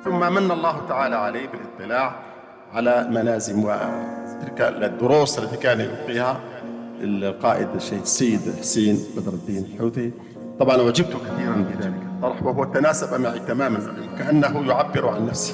ثم من الله تعالى عليه بالاطلاع على ملازم وتلك الدروس التي كان يلقيها القائد السيد حسين بدر الدين الحوثي. طبعا أعجبت كثيرا بذلك الطرح، وهو تناسب معي تماما، كأنه يعبر عن نفسه.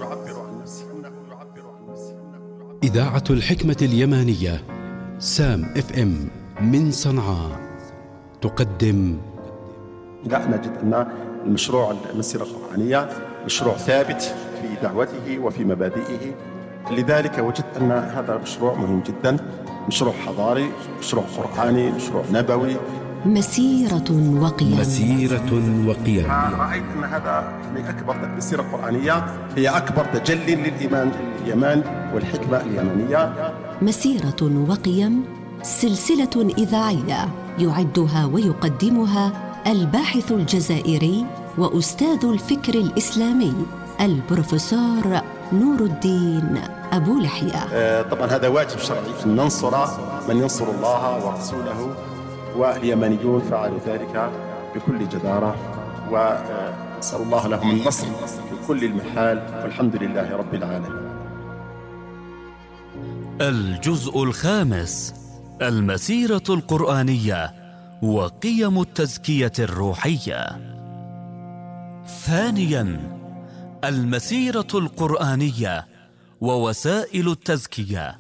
إذاعة الحكمة اليمانية سام FM من صنعاء تقدم. لا، نجد أن المشروع المسيرة القرآنية مشروع ثابت في دعوته وفي مبادئه، لذلك وجدت أن هذا مشروع مهم جدا، مشروع حضاري، مشروع قرآني، مشروع نبوي، مسيرة وقيم. رأيت أن هذا أكبر مسيرة قرآنية، هي أكبر تجلي للإيمان اليماني والحكمة اليمانية. مسيرة وقيم، سلسلة إذاعية يعدها ويقدمها الباحث الجزائري وأستاذ الفكر الإسلامي البروفيسور نور الدين أبو لحية. طبعا هذا واجب شرعي أن ننصر من ينصر الله ورسوله، واليمانيون فعلوا ذلك بكل جدارة، وأسأل الله لهم النصر في كل المحال، والحمد لله رب العالمين. الجزء الخامس: المسيرة القرآنية وقيم التزكية الروحية. ثانياً: المسيرة القرآنية ووسائل التزكية.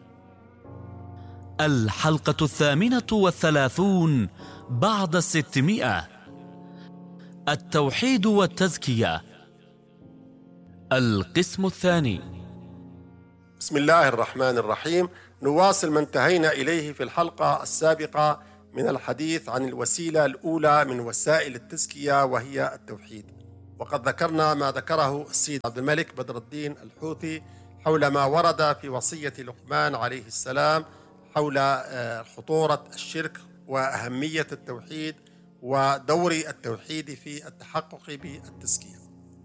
الحلقة 38 بعد 600. التوحيد والتزكية. القسم الثاني. بسم الله الرحمن الرحيم. نواصل ما انتهينا إليه في الحلقة السابقة من الحديث عن الوسيلة الأولى من وسائل التزكية، وهي التوحيد. وقد ذكرنا ما ذكره السيد عبد الملك بدر الدين الحوثي حول ما ورد في وصية لقمان عليه السلام حول خطورة الشرك وأهمية التوحيد ودور التوحيد في التحقق بالتزكية.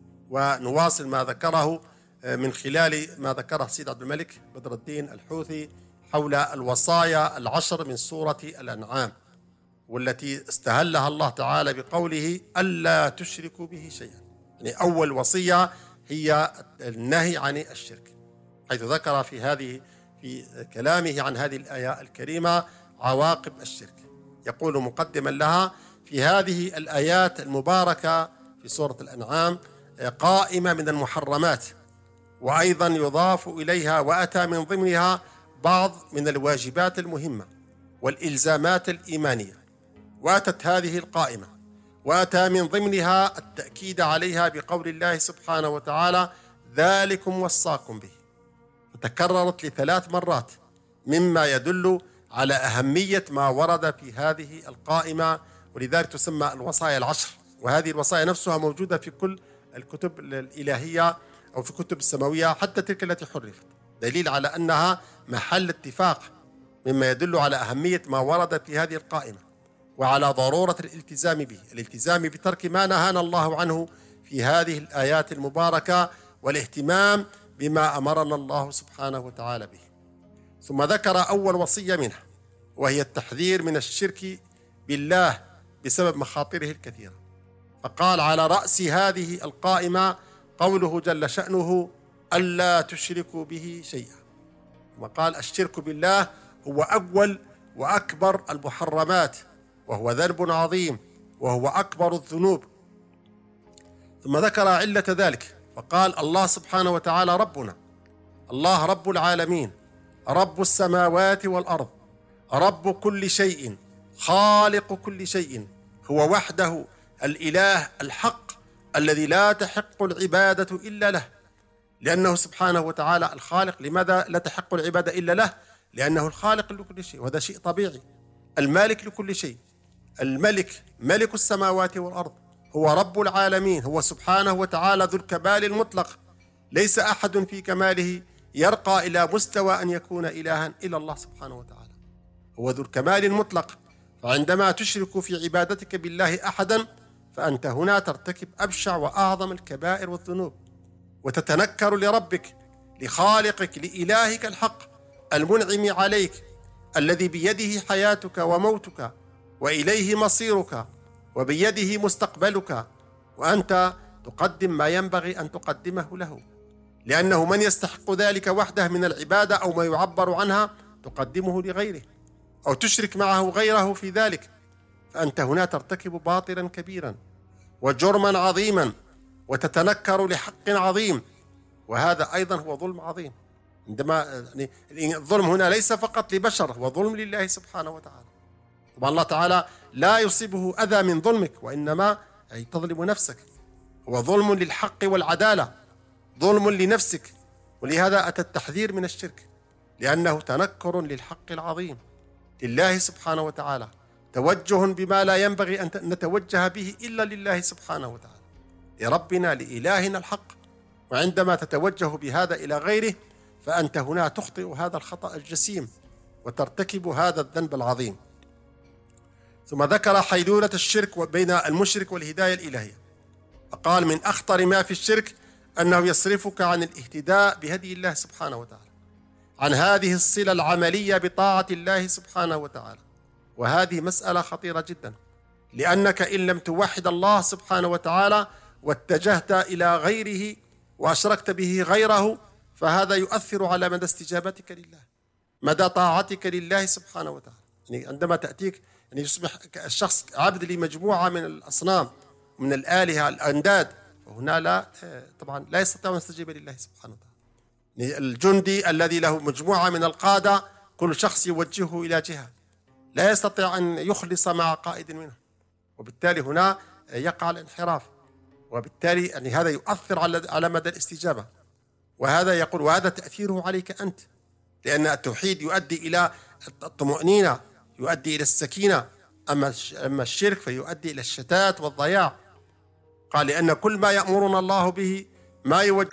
ونواصل ما ذكره من خلال ما ذكره السيد عبد الملك بدر الدين الحوثي حول الوصايا العشر من سورة الأنعام، والتي استهلها الله تعالى بقوله ألا تشركوا به شيئا. يعني أول وصية هي النهي عن الشرك، حيث ذكر في كلامه عن هذه الآية الكريمة عواقب الشرك. يقول مقدما لها: في هذه الآيات المباركة في سورة الأنعام قائمة من المحرمات، وأيضا يضاف إليها وأتى من ضمنها بعض من الواجبات المهمة والإلزامات الإيمانية. وأتت هذه القائمة وأتى من ضمنها التأكيد عليها بقول الله سبحانه وتعالى: ذلكم وصاكم به، فتكررت ل3 مرات، مما يدل على أهمية ما ورد في هذه القائمة، ولذلك تسمى الوصايا العشر. وهذه الوصايا نفسها موجودة في كل الكتب الإلهية أو في الكتب السماوية، حتى تلك التي حرفت، دليل على أنها محل اتفاق، مما يدل على أهمية ما ورد في هذه القائمة وعلى ضرورة الالتزام بترك ما نهانا الله عنه في هذه الآيات المباركة، والاهتمام بما أمرنا الله سبحانه وتعالى به. ثم ذكر أول وصية منها، وهي التحذير من الشرك بالله بسبب مخاطره الكثيرة، فقال على رأس هذه القائمة قوله جل شأنه: ألا تشركوا به شيئا. وقال الشرك بالله هو أول وأكبر المحرمات، وهو ذنب عظيم، وهو أكبر الذنوب. ثم ذكر علة ذلك فقال: الله سبحانه وتعالى ربنا، الله رب العالمين، رب السماوات والأرض، رب كل شيء، خالق كل شيء، هو وحده الإله الحق الذي لا تحق العبادة إلا له، لأنه سبحانه وتعالى الخالق. لماذا لا تحق العبادة إلا له؟ لأنه الخالق لكل شيء، وهذا شيء طبيعي. المالك لكل شيء، الملك، ملك السماوات والأرض، هو رب العالمين، هو سبحانه وتعالى ذو الكمال المطلق، ليس أحد في كماله يرقى إلى مستوى أن يكون إلها إلا الله سبحانه وتعالى، هو ذو الكمال المطلق. فعندما تشرك في عبادتك بالله أحدا، فأنت هنا ترتكب أبشع وأعظم الكبائر والذنوب، وتتنكر لربك، لخالقك، لإلهك الحق المنعم عليك، الذي بيده حياتك وموتك، وإليه مصيرك، وبيده مستقبلك، وأنت تقدم ما ينبغي أن تقدمه له، لأنه من يستحق ذلك وحده من العبادة أو ما يعبر عنها تقدمه لغيره أو تشرك معه غيره في ذلك، فأنت هنا ترتكب باطلا كبيرا وجرما عظيما وتتنكر لحق عظيم، وهذا أيضا هو ظلم عظيم. عندما الظلم هنا ليس فقط لبشر، هو ظلم لله سبحانه وتعالى. طبعا الله تعالى لا يصيبه أذى من ظلمك، وإنما تظلم نفسك. هو ظلم للحق والعدالة، ظلم لنفسك، ولهذا أتى التحذير من الشرك، لأنه تنكر للحق العظيم لله سبحانه وتعالى، توجه بما لا ينبغي أن نتوجه به إلا لله سبحانه وتعالى، لربنا لإلهنا الحق. وعندما تتوجه بهذا إلى غيره فأنت هنا تخطئ هذا الخطأ الجسيم وترتكب هذا الذنب العظيم. ثم ذكر حيلولة الشرك بين المشرك والهداية الإلهية، فقال: من أخطر ما في الشرك أنه يصرفك عن الاهتداء بهدي الله سبحانه وتعالى، عن هذه الصلة العملية بطاعة الله سبحانه وتعالى. وهذه مسألة خطيرة جدا، لأنك إن لم توحد الله سبحانه وتعالى واتجهت إلى غيره وأشركت به غيره، فهذا يؤثر على مدى استجابتك لله، مدى طاعتك لله سبحانه وتعالى. يعني عندما تأتيك يصبح الشخص عبد لمجموعة من الأصنام من الآلهة الأنداد، فهنا طبعا لا يستطيع أن يستجيب لله سبحانه وتعالى. الجندي الذي له مجموعة من القادة كل شخص يوجهه إلى جهة، لا يستطيع أن يخلص مع قائد منهم، وبالتالي هنا يقع الانحراف، وبالتالي يعني هذا يؤثر على مدى الاستجابة. وهذا يقول وهذا تأثيره عليك أنت، لأن التوحيد يؤدي إلى الطمأنينة، يؤدي إلى السكينة، أما الشرك فيؤدي إلى الشتات والضياع. قال: لأن كل ما يأمرنا الله به ما يوجه